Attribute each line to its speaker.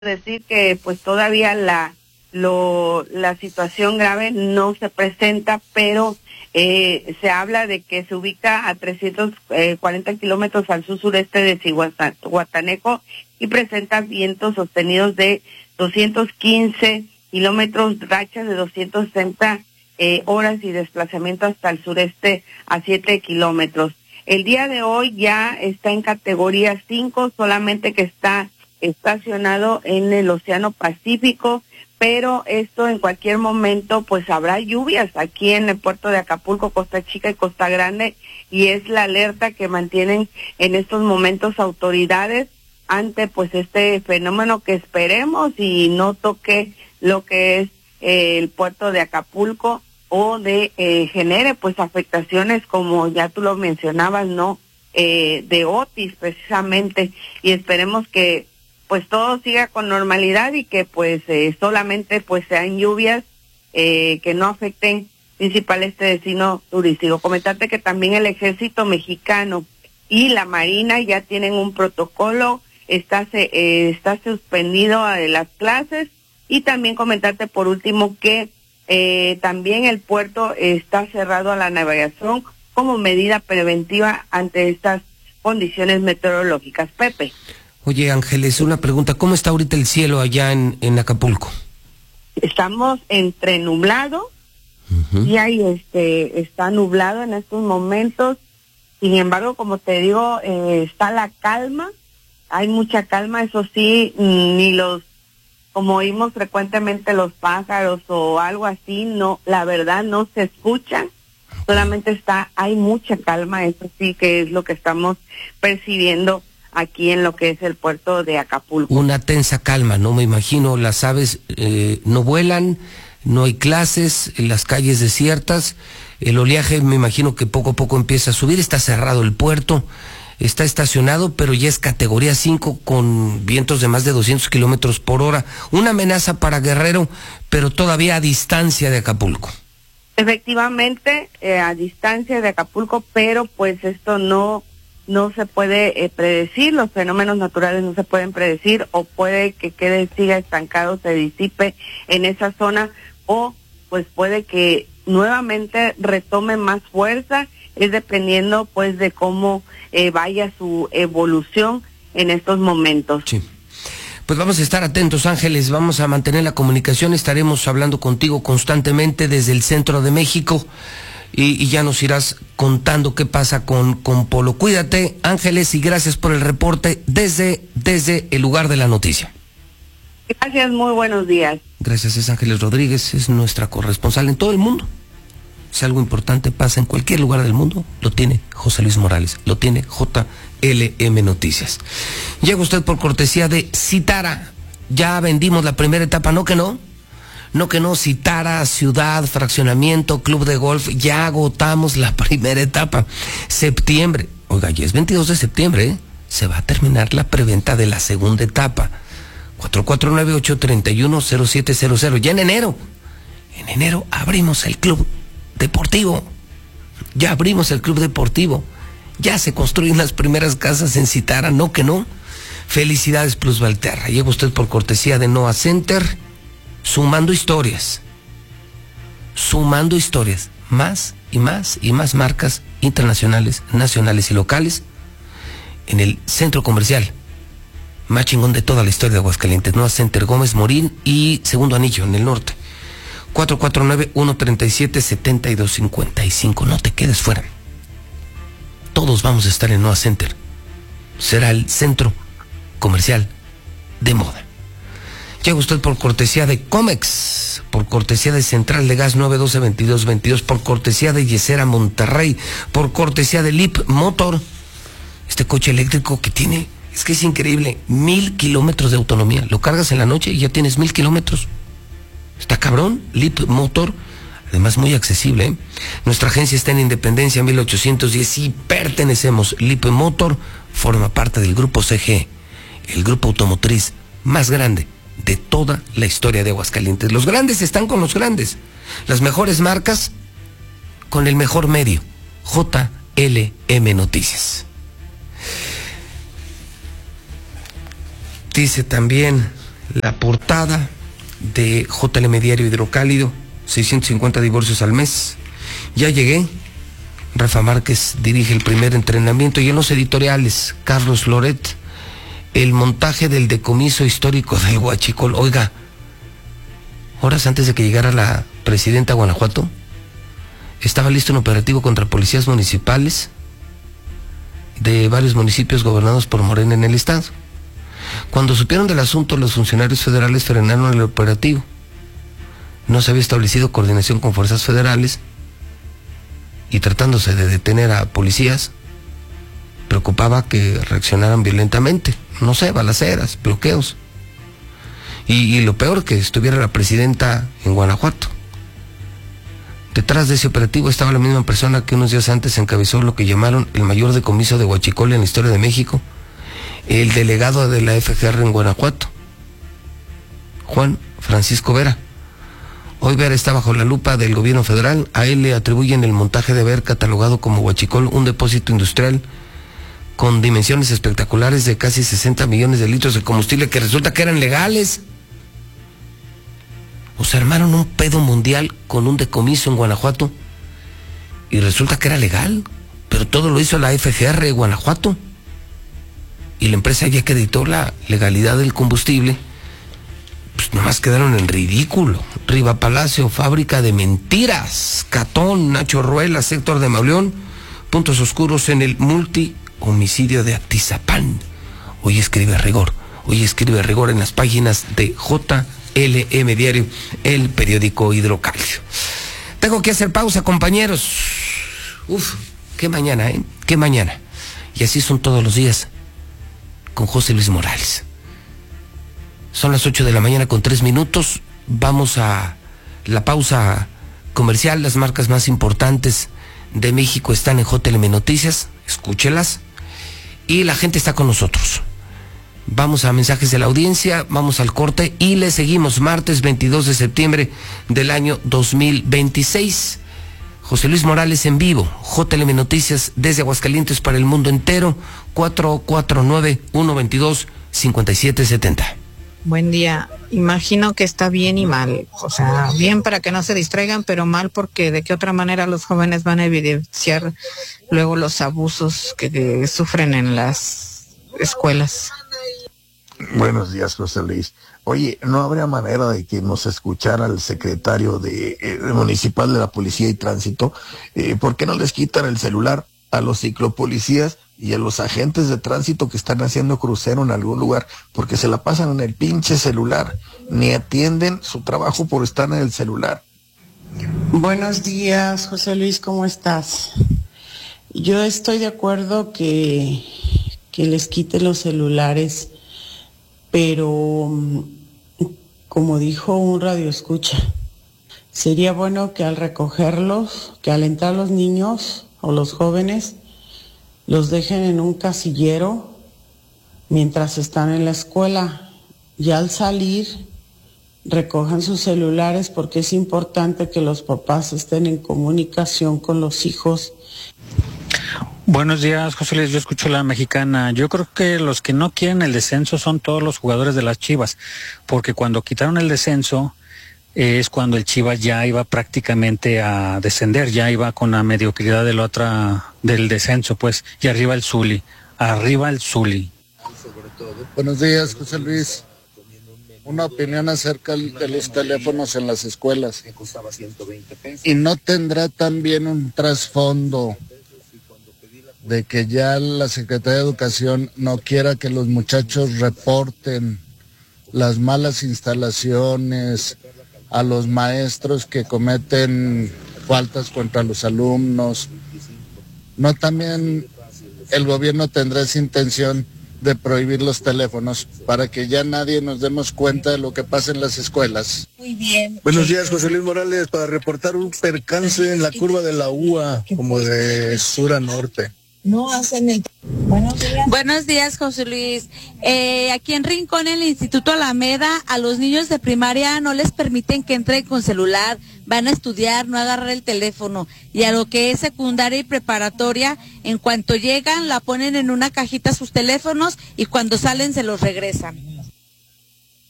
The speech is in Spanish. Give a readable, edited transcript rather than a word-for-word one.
Speaker 1: decir que pues todavía la situación grave no se presenta, pero se habla de que se ubica a 340 kilómetros al sur-sureste de Zihuatanejo y presenta vientos sostenidos de 215 kilómetros, rachas de 260 horas y desplazamiento hasta el sureste a 7 kilómetros. El día de hoy ya está en categoría 5, solamente que está estacionado en el Océano Pacífico, pero esto en cualquier momento pues habrá lluvias aquí en el puerto de Acapulco, Costa Chica y Costa Grande, y es la alerta que mantienen en estos momentos autoridades ante pues este fenómeno que esperemos y no toque lo que es el puerto de Acapulco o de genere pues afectaciones como ya tú lo mencionabas, ¿no? De Otis precisamente, y esperemos que pues todo siga con normalidad y que pues solamente pues sean lluvias que no afecten principal este destino turístico. Comentarte que también el Ejército Mexicano y la Marina ya tienen un protocolo, está suspendido las clases, y también comentarte por último que también el puerto está cerrado a la navegación como medida preventiva ante estas condiciones meteorológicas. Pepe.
Speaker 2: Oye, Ángeles, una pregunta. ¿Cómo está ahorita el cielo allá en Acapulco?
Speaker 1: Estamos entre nublado, y ahí está nublado en estos momentos. Sin embargo, como te digo, está la calma, hay mucha calma, eso sí, ni como oímos frecuentemente los pájaros o algo así, no, la verdad no se escuchan, solamente hay mucha calma, eso sí que es lo que estamos percibiendo aquí en lo que es el puerto de Acapulco.
Speaker 2: Una tensa calma, ¿no? Me imagino, las aves no vuelan, no hay clases, las calles desiertas, el oleaje me imagino que poco a poco empieza a subir, está cerrado el puerto, está estacionado, pero ya es categoría 5 con vientos de más de 200 kilómetros por hora. Una amenaza para Guerrero, pero todavía a distancia de Acapulco.
Speaker 1: Efectivamente, a distancia de Acapulco, pero pues esto no se puede predecir, los fenómenos naturales no se pueden predecir, o puede que siga estancado, se disipe en esa zona, o pues puede que nuevamente retome más fuerza, es dependiendo pues de cómo vaya su evolución en estos momentos.
Speaker 2: Sí. Pues vamos a estar atentos, Ángeles, vamos a mantener la comunicación, estaremos hablando contigo constantemente desde el centro de México. Y ya nos irás contando qué pasa con Polo. Cuídate, Ángeles, y gracias por el reporte desde el lugar de la noticia.
Speaker 1: Gracias, muy buenos días.
Speaker 2: Gracias, es Ángeles Rodríguez, es nuestra corresponsal en todo el mundo. Si algo importante pasa en cualquier lugar del mundo, lo tiene José Luis Morales, lo tiene JLM Noticias. Llega usted por cortesía de Citara. Ya vendimos la primera etapa, ¿no que no? No que no, Citara, ciudad, fraccionamiento, club de golf, ya agotamos la primera etapa. Septiembre, oiga, ya es 22 de septiembre, se va a terminar la preventa de la segunda etapa. 449-831-0700. Ya en enero abrimos el club deportivo. Ya abrimos el club deportivo. Ya se construyen las primeras casas en Citara, no que no. Felicidades, Plus Valterra. Llega usted por cortesía de Noah Center. Sumando historias, más y más y más marcas internacionales, nacionales y locales en el centro comercial más chingón de toda la historia de Aguascalientes, Noah Center, Gómez Morín y Segundo Anillo en el norte. 449-137-7255. No te quedes fuera. Todos vamos a estar en Noah Center. Será el centro comercial de moda. Llega usted por cortesía de Comex, por cortesía de Central de Gas 912-2222, por cortesía de Yesera Monterrey, por cortesía de Lip Motor. Este coche eléctrico que tiene, es que es increíble, 1000 kilómetros de autonomía. Lo cargas en la noche y ya tienes 1000 kilómetros. Está cabrón, Lip Motor, además muy accesible, ¿eh? Nuestra agencia está en Independencia 1810 y pertenecemos. Lip Motor forma parte del grupo CG, el grupo automotriz más grande de toda la historia de Aguascalientes. Los grandes están con los grandes, las mejores marcas con el mejor medio. JLM Noticias. Dice también la portada de JLM Diario Hidrocálido, 650 divorcios al mes. Ya llegué. Rafa Márquez dirige el primer entrenamiento, y en los editoriales, Carlos Loret, el montaje del decomiso histórico del Huachicol. Oiga, horas antes de que llegara la presidenta a Guanajuato, estaba listo un operativo contra policías municipales de varios municipios gobernados por Morena en el estado. Cuando supieron del asunto, los funcionarios federales frenaron el operativo. No se había establecido coordinación con fuerzas federales, y tratándose de detener a policías, preocupaba que reaccionaran violentamente, no sé, balaceras, bloqueos. Y lo peor, que estuviera la presidenta en Guanajuato. Detrás de ese operativo estaba la misma persona que unos días antes encabezó lo que llamaron el mayor decomiso de huachicol en la historia de México, el delegado de la FGR en Guanajuato, Juan Francisco Vera. Hoy Vera está bajo la lupa del gobierno federal. A él le atribuyen el montaje de haber catalogado como huachicol un depósito industrial con dimensiones espectaculares de casi 60 millones de litros de combustible que resulta que eran legales. O sea, armaron un pedo mundial con un decomiso en Guanajuato y resulta que era legal, pero todo lo hizo la FGR de Guanajuato, y la empresa ya que acreditó la legalidad del combustible, pues nomás quedaron en ridículo. Riva Palacio, fábrica de mentiras. Catón, Nacho Ruelas, sector de Mauleón, puntos oscuros en el multihomicidio de Atizapán. Hoy escribe rigor en las páginas de JLM Diario, el periódico Hidrocálido. Tengo que hacer pausa, compañeros. Uf, qué mañana, qué mañana. Y así son todos los días con José Luis Morales. Son las 8 de la mañana con 3 minutos. Vamos a la pausa comercial. Las marcas más importantes de México están en JLM Noticias. Escúchelas. Y la gente está con nosotros. Vamos a mensajes de la audiencia, vamos al corte y le seguimos. Martes 22 de septiembre del año 2026. José Luis Morales en vivo. JLM Noticias desde Aguascalientes para el mundo entero. 449-122-5770.
Speaker 3: Buen día. Imagino que está bien y mal. O sea, bien para que no se distraigan, pero mal porque de qué otra manera los jóvenes van a evidenciar luego los abusos que sufren en las escuelas.
Speaker 4: Buenos días, José Luis. Oye, ¿no habría manera de que nos escuchara el secretario municipal de la Policía y Tránsito? ¿Por qué no les quitan el celular a los ciclopolicías y a los agentes de tránsito que están haciendo crucero en algún lugar? Porque se la pasan en el pinche celular, ni atienden su trabajo por estar en el celular.
Speaker 5: Buenos días, José Luis, ¿cómo estás? Yo estoy de acuerdo que les quiten los celulares, pero como dijo un radioescucha, sería bueno que al recogerlos, que al entrar los niños o los jóvenes, los dejen en un casillero mientras están en la escuela, y al salir recojan sus celulares, porque es importante que los papás estén en comunicación con los hijos.
Speaker 6: Buenos días, José Luis, yo escucho La Mexicana. Yo creo que los que no quieren el descenso son todos los jugadores de las Chivas, porque cuando quitaron el descenso es cuando el Chivas ya iba prácticamente a descender, ya iba con la mediocridad del descenso, pues, y arriba el Zuli.
Speaker 7: Buenos días, José Luis. Una opinión acerca de los teléfonos en las escuelas. Y no tendrá también un trasfondo de que ya la Secretaría de Educación no quiera que los muchachos reporten las malas instalaciones, a los maestros que cometen faltas contra los alumnos. ¿No también el gobierno tendrá esa intención de prohibir los teléfonos para que ya nadie nos demos cuenta de lo que pasa en las escuelas?
Speaker 8: Muy bien.
Speaker 9: Buenos días, José Luis Morales, para reportar un percance en la curva de la UA, como de sur a norte.
Speaker 8: No hacen el... Buenos días.
Speaker 10: Buenos días, José Luis. Aquí en Rincón, en el Instituto Alameda, a los niños de primaria no les permiten que entren con celular, van a estudiar, no agarrar el teléfono. Y a lo que es secundaria y preparatoria, en cuanto llegan, la ponen en una cajita sus teléfonos y cuando salen se los regresan.